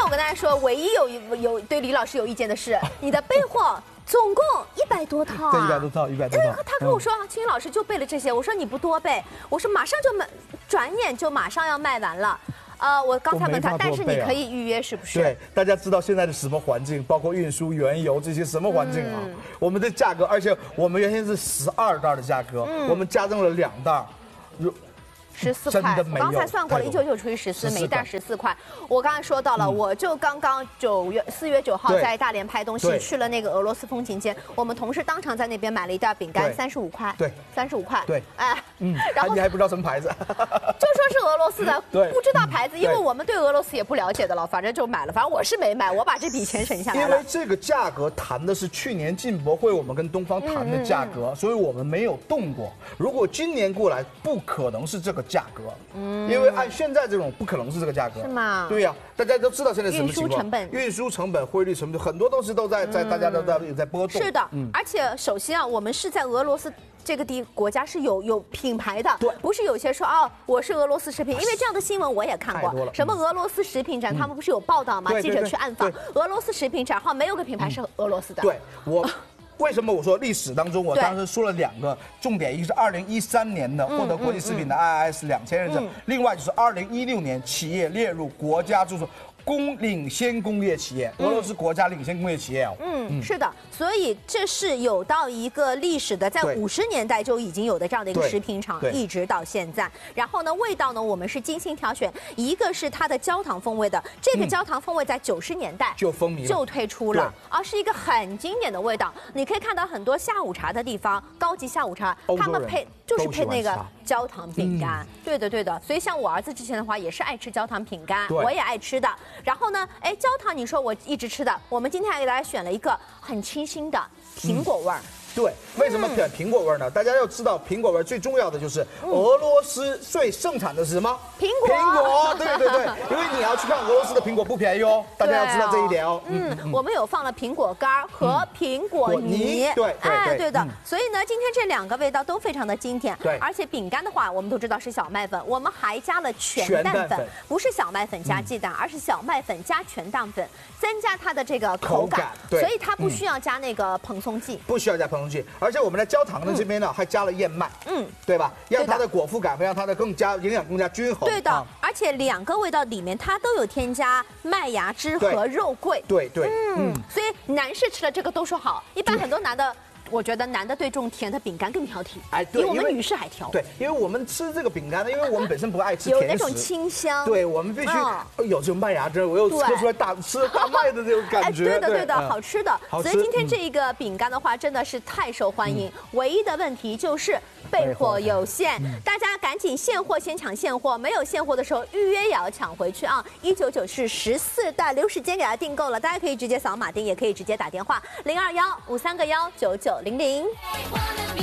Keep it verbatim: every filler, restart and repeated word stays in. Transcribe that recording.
我跟大家说，唯一有有对李老师有意见的是，你的备货总共一百多套、啊， 对，一百多套，一百多套。 他跟我说，青云老师就备了这些，我说你不多备，我说马上就卖，转眼就马上要卖完了。呃，我刚才问他，但是你可以预约，是不是？ 对，大家知道现在的什么环境，包括运输、原油这些什么环境啊？嗯、我们的价格，而且我们原先是十二袋的价格，嗯、我们加赠了两袋。 十四块，我刚才算过了，一九九除以十四，每一袋十四块。我刚才说到了，嗯、我就刚刚九月四月九号在大连拍东西，去了那个俄罗斯风情街，我们同事当场在那边买了一袋饼干，三十五块， 对， 三十五块， 对， 哎， 嗯，然后你还不知道什么牌子， 就说是俄罗斯的，不知道牌子，因为我们对俄罗斯也不了解的了，反正就买了，反正我是没买，我把这笔钱省下来了。 因为这个价格谈的是去年进博会我们跟东方谈的价格，嗯、所以我们没有动过。如果今年过来，不可能是这个价格。嗯因为按现在这种不可能是这个价格， 是吗？ 对呀、啊，大家都知道现在什么情况？ 运输成本、 运输成本、汇率成本，很多东西都在在、嗯、大家都在在波动。 是的，嗯、而且首先啊，我们是在俄罗斯这个地国家是有有品牌的， 对， 不是有些说哦我是俄罗斯食品，因为这样的新闻我也看过，什么俄罗斯食品展，嗯、他们不是有报道吗？ 嗯、 记者去暗访俄罗斯食品展，好像没有个品牌是俄罗斯的。 对我。为什么我说历史当中，我当时说了两个重点，一个是二零一三年的获得国际食品的 I I S 两千认证，另外就是二零一六年企业列入国家就是工领先工业企业，俄罗斯国家领先工业企业哦。 嗯，是的，所以这是有到一个历史的，在五十年代就已经有的这样的一个食品厂，一直到现在。然后呢，味道呢，我们是精心挑选，一个是它的焦糖风味的，这个焦糖风味在九十年代就风靡就推出了，而是一个很经典的味道。你可以看到很多下午茶的地方，高级下午茶，他们配就是配那个焦糖饼干。对的，对的。所以像我儿子之前的话，也是爱吃焦糖饼干，我也爱吃的。然后呢，哎，焦糖你说我一直吃的，我们今天还给大家选了一个很清新的苹果味儿。嗯对，为什么选苹果味呢？大家要知道，苹果味最重要的就是俄罗斯最盛产的是什么？ 苹果。 苹果，对对对，因为你要去看俄罗斯的苹果不便宜哦，大家要知道这一点哦。 嗯，我们有放了苹果干和苹果泥。 对， 哎，对的。所以呢，今天这两个味道都非常的经典。 对， 而且饼干的话，我们都知道是小麦粉，我们还加了全蛋粉，不是小麦粉加鸡蛋，而是小麦粉加全蛋粉，增加它的这个口感。 对， 所以它不需要加那个蓬松剂， 不需要加蓬松剂，而且我们在焦糖的这边呢，还加了燕麦，嗯，对吧？让它的果腹感会让它的更加营养更加均衡。 对的，而且两个味道里面它都有添加麦芽汁和肉桂。 对对， 嗯，所以男士吃了这个都说好，一般很多男的。我觉得男的对这种甜的饼干更挑剔，哎，比我们女士还挑。 对，因为我们吃这个饼干呢，因为我们本身不爱吃甜食， 有那种清香。 对，我们必须有这种麦芽汁，我又喝出来大吃大麦的这种感觉。 对的，对的，好吃的。所以今天这一个饼干的话，真的是太受欢迎。唯一的问题就是备货有限，大家赶紧现货先抢现货，没有现货的时候预约也要抢回去啊！一九九是十四袋，留时间给它订购了，大家可以直接扫码订，也可以直接打电话零二幺五三个幺九九零零。